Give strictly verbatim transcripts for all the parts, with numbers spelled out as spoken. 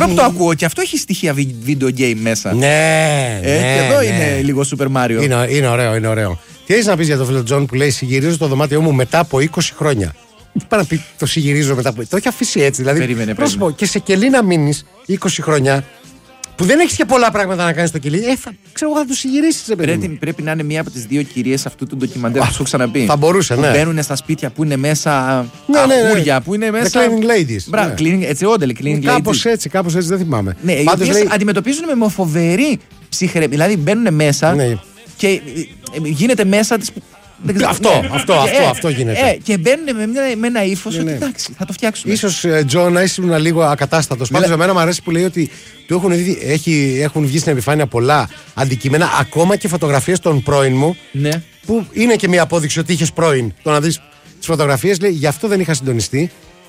Τώρα που το ακούω, και αυτό έχει στοιχεία video game μέσα. Ναι, ε, ναι, και εδώ ναι. είναι λίγο Super Mario. Είναι, είναι ωραίο, είναι ωραίο. Τι έχεις να πεις για τον φίλο Τζον που λέει συγυρίζω το δωμάτιό μου μετά από είκοσι χρόνια. Πάρα να πει το συγυρίζω μετά από. Το έχει αφήσει έτσι. Δηλαδή, περίμενε, πρόσωπο, και σε κελί να μείνει είκοσι χρόνια που δεν έχει και πολλά πράγματα να κάνει στο κελί, ε, θα, ξέρω εγώ, θα το συγυρίσει. Πρέπει, πρέπει να είναι μία από τις δύο κυρίες αυτού του ντοκιμαντέρ που σου έχω ξαναπεί. Θα μπορούσε, ναι. Που μπαίνουν στα σπίτια που είναι μέσα ναι, αγούρια, ναι, ναι. που είναι μέσα. The cleaning ladies. Μπράβο, ναι. cleaning, έτσι όντελε, cleaning ladies. Κάπως έτσι, κάπως έτσι, δεν θυμάμαι. Ναι, οι οποίες λέει... αντιμετωπίζουν με φοβερή ψυχρεμία. Δηλαδή μπαίνουν μέσα ναι. και γίνεται μέσα της. Αυτό, ναι. αυτό, και, αυτό, ε, αυτό γίνεται. Ε, και μπαίνουν με, μια, με ένα ύφος ναι, ότι ναι. εντάξει, θα το φτιάξουμε. Ίσως, Τζο, να ήσουν λίγο ακατάστατος. Πάντως, εμένα μου αρέσει που λέει ότι του έχουν, δει, έχει, έχουν βγει στην επιφάνεια πολλά αντικείμενα, ακόμα και φωτογραφίες των πρώην μου. Ναι. Που είναι και μια απόδειξη ότι είχες πρώην. Το να δεις τις φωτογραφίες, λέει, γι' αυτό δεν είχα συντονιστεί.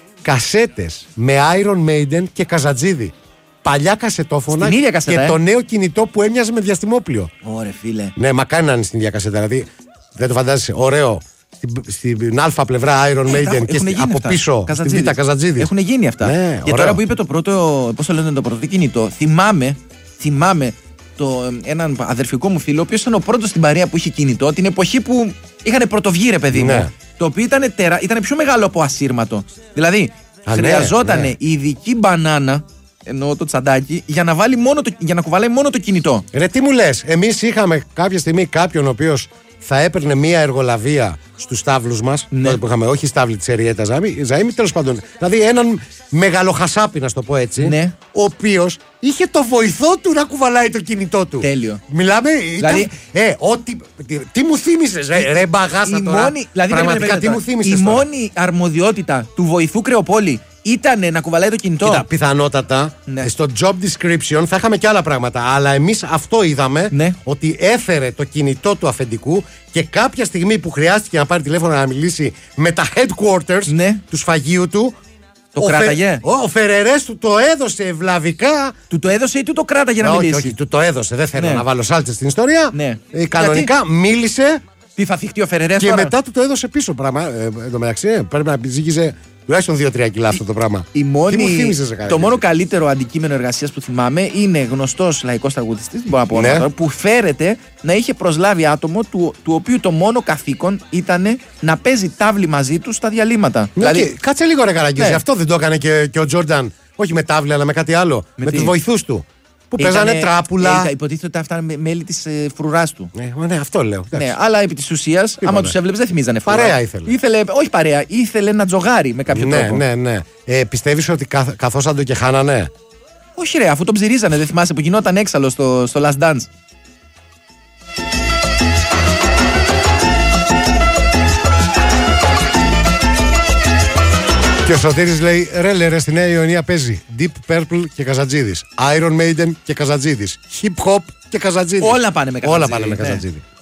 Κασέτες με Iron Maiden και Καζατζίδη. Παλιά κασετόφωνα κασέτα, και ε? το νέο κινητό που έμοιαζε με διαστημόπλιο. Ωραία, φίλε. Ναι, μακάρι να είναι στην ίδια κασέτα. Δηλαδή, δεν το φαντάζεσαι. Ωραίο. Στην, στην α πλευρά Iron Maiden ε, και στην, από πίσω στην β Καζατζίδη. Έχουν γίνει αυτά. Ναι, και τώρα που είπε το πρώτο, πώς το λένε, το πρώτο κινητό, θυμάμαι, θυμάμαι το, έναν αδερφικό μου φίλο, ο οποίος ήταν ο πρώτος στην παρέα που είχε κινητό, την εποχή που είχαν πρωτοβγεί, ρε παιδί μου. Ναι. Το οποίο ήταν, τερα... ήταν πιο μεγάλο από ασύρματο. Δηλαδή, Α, χρειαζόταν ναι, ναι. ειδική μπανάνα, εννοώ το τσαντάκι, για να, βάλει μόνο το, για να κουβαλάει μόνο το κινητό. Ρε, τι μου λες, εμείς είχαμε κάποια στιγμή κάποιον ο οποίος θα έπαιρνε μία εργολαβία στους στάβλους μας. Ναι. Τότε που είχαμε, όχι στάβλη της Εριέτα Ζαΐμι, τέλος πάντων. Δηλαδή έναν μεγαλοχασάπι, να το πω έτσι. Ναι. Ο οποίος είχε το βοηθό του να κουβαλάει το κινητό του. Τέλειο. Μιλάμε. Δηλαδή, ήταν, ε, ό,τι. Τι, τι μου θύμισες, ρε, ρε μπαγάσα τώρα. Μόνη, δηλαδή, πραγματικά, τι μου θύμισες. Η τώρα. μόνη αρμοδιότητα του βοηθού Κρεοπόλη ήταν να κουβαλάει το κινητό. Κοίτα, πιθανότατα ναι. στο job description θα είχαμε και άλλα πράγματα. Αλλά εμείς αυτό είδαμε, ναι. ότι έφερε το κινητό του αφεντικού και κάποια στιγμή που χρειάστηκε να πάρει τηλέφωνο να μιλήσει με τα headquarters ναι. του σφαγείου του. Το ο κράταγε. Φε... Ο Φερερές του το έδωσε ευλαβικά. Του το έδωσε ή του το κράταγε να όχι, μιλήσει. Όχι, του το έδωσε. Δεν θέλω ναι. να βάλω σάλτσες στην ιστορία. Ναι. Ε, κανονικά γιατί... μίλησε. Τι θα θυχτεί ο Φερερές και τώρα. μετά του το έδωσε πίσω πράγμα. Ε, εν τω μεταξύ, ε, πρέπει να ζήγησε τουλάχιστον δύο τρία κιλά αυτό το πράγμα. Η μόνη, τι μου θύμισες, το το μόνο καλύτερο αντικείμενο εργασίας που θυμάμαι είναι γνωστός λαϊκός τραγουδιστής, μπορώ να πω, ναι. τώρα, που φέρεται να είχε προσλάβει άτομο του, του οποίου το μόνο καθήκον ήταν να παίζει τάβλη μαζί του στα διαλύματα. Ναι, δηλαδή... και, κάτσε λίγο ρε Καραγκιόζη, ναι. αυτό δεν το έκανε και, και ο Τζόρνταν, όχι με τάβλη αλλά με κάτι άλλο, με, με τους βοηθούς του. Που ήτανε, παίζανε τράπουλα. Ε, υποτίθεται ότι αυτά είναι μέλη της ε, φρουράς του. Ναι, ναι, αυτό λέω. Ναι, αλλά επί της ουσίας, άμα τους έβλεπες, δεν θυμίζανε φρουρά. Παρέα ήθελε. ήθελε. Όχι παρέα, ήθελε να τζογάρει με κάποιο ναι, τρόπο. Ναι, ναι. Ε, πιστεύεις ότι καθ, καθόσαν το και χάνανε. Όχι, ρε, αφού τον ψυρίζανε, δεν θυμάσαι που γινόταν έξαλλο στο, στο Last Dance. Και ο Σωτήρης λέει, ρε λε, στη Νέα Ιωνία παίζει Deep Purple και Καζατζίδης, Iron Maiden και Καζατζίδης, Hip Hop και Καζατζίδης. Όλα πάνε με Καζατζίδη. Όλα πάνε με Καζατζίδη. Ναι.